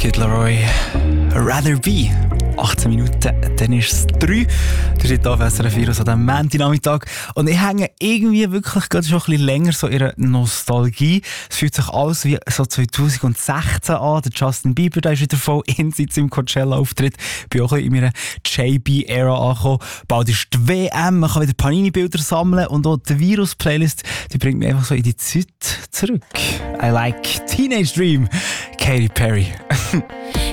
Kid Laroi, Rather Be. 18 Minuten, dann ist es 3. Das ist hier auf SRF Virus an diesem Montagnachmittag. Und ich hänge irgendwie wirklich gerade schon ein bisschen länger so in einer Nostalgie. Es fühlt sich alles wie so 2016 an. Der Justin Bieber, der ist wieder voll in seinem Coachella-Auftritt. Ich bin auch ein bisschen in meiner JB-Ära angekommen. Bald ist die WM, man kann wieder Panini-Bilder sammeln. Und auch die Virus-Playlist, die bringt mich einfach so in die Zeit zurück. I like Teenage Dream, Katy Perry.